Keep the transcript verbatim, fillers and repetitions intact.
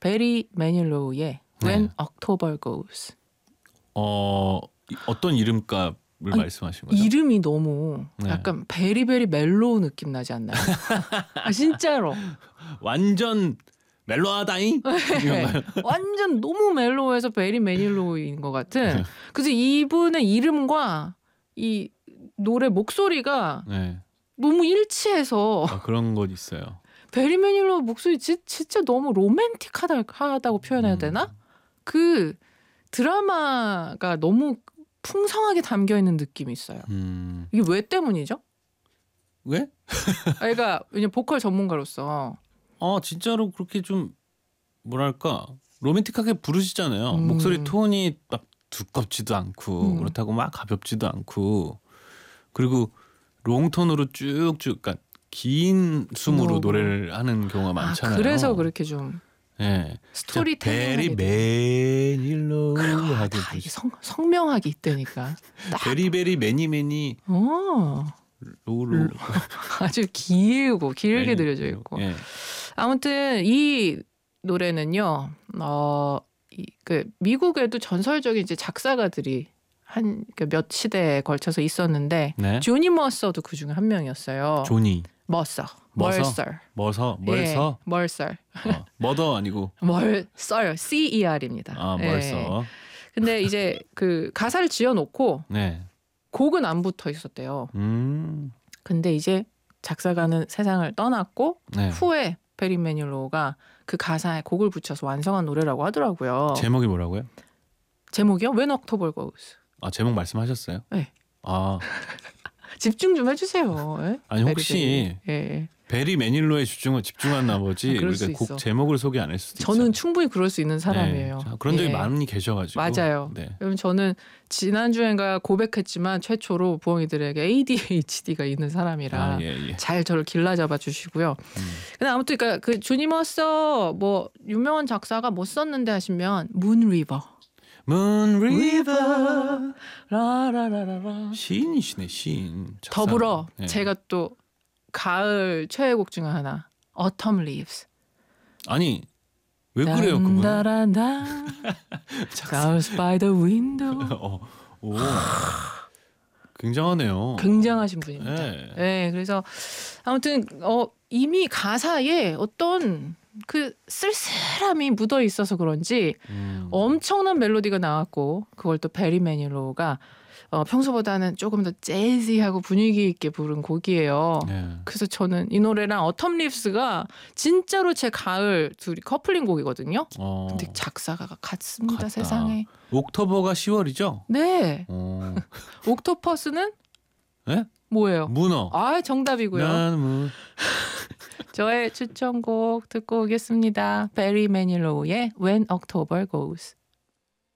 베리 매닐로우의 When 네. October Goes. 어 어떤 이름값을 아니, 말씀하신 거죠? 이름이 너무 네. 약간 베리베리 멜로우 느낌 나지 않나요? 아, 진짜로. 완전 멜로하다잉? 네. 완전 너무 멜로우해서 베리 매닐로우인 것 같은. 그래서 이분의 이름과 이 노래 목소리가 네. 너무 일치해서 아, 그런 것 있어요. 베리 매닐로우 목소리 지, 진짜 너무 로맨틱하다고 표현해야 되나? 음. 그 드라마가 너무 풍성하게 담겨 있는 느낌이 있어요. 음. 이게 왜 때문이죠? 왜? 아, 그러니까 왜냐 보컬 전문가로서 어 진짜로 그렇게 좀 뭐랄까 로맨틱하게 부르시잖아요. 음. 목소리 톤이 막 두껍지도 않고 음. 그렇다고 막 가볍지도 않고 그리고 롱톤으로 쭉쭉 그러니까 긴 숨으로 어. 노래를 하는 경우가 아, 많잖아요. 그래서 그렇게 좀 네. 스토리텔링하게 베리 매닐로우 하게 다 이게 부르시. 성, 성명하기 있다니까. 딱. 베리베리 매니 매니 어, 로로 아주 길고 길게 매니, 들려져 있고. 예. 아무튼 이 노래는요. 어, 이, 그 미국에도 전설적인 이제 작사가들이 한 몇 시대에 걸쳐서 있었는데 네. 조니 머서도 그 중에 한 명이었어요. 조니 머서, 머서? 멀서, 머서 멀서 예, 멀서, 어, 머더 아니고 멀서, C E R입니다. 아 멀서. 근데 이제 그 가사를 지어놓고 네. 곡은 안 붙어 있었대요. 음. 근데 이제 작사가는 세상을 떠났고 네. 후에 베리 매닐로우가 그 가사에 곡을 붙여서 완성한 노래라고 하더라고요. 제목이 뭐라고요? 제목이요? When October Goes. 아 제목 말씀하셨어요? 네. 아 집중 좀 해주세요. 예? 아니 혹시 베리, 베리. 예. 베리 매닐로에 집중을 집중한 나머지 아, 그럴 우리가 수 곡 있어. 제목을 소개 안 할 수도 있어요. 저는 충분히 그럴 수 있는 사람이에요. 네. 자, 그런 적이 예. 많이 계셔가지고. 맞아요. 네. 여러분 저는 지난주엔가 고백했지만 최초로 부엉이들에게 에이 디 에이치 디가 있는 사람이라 아, 예, 예. 잘 저를 길라잡아 주시고요. 음. 근데 아무튼 그러니까 그 조니 머서 뭐 유명한 작사가 뭐 썼는데 하시면 문 리버. Moon River 라라라라라. 시인이시네 시인. 작사. 더불어 네. 제가 또 가을 최애곡 중에 하나 Autumn Leaves. 아니 왜 그래요 그분? 단다란다. Clouds by the window. 어, 오. 굉장하네요. 굉장하신 분입니다. 네. 네, 그래서 아무튼 어, 이미 가사에 어떤 그 쓸쓸함이 묻어 있어서 그런지 음. 엄청난 멜로디가 나왔고 그걸 또 베리 매닐로우가 어, 평소보다는 조금 더 재즈하고 분위기 있게 부른 곡이에요. 네. 그래서 저는 이 노래랑 어텀 립스가 진짜로 제 가을 둘이 커플링 곡이거든요. 어. 근데 작사가가 같습니다. 같다. 세상에. 옥토버가 시월이죠? 네. 어. 옥토퍼스는 네? 뭐예요? 문어. 아, 정답이고요. 난 문. 저의 추천곡 듣고 오겠습니다. 베리 매닐로우의 When October Goes.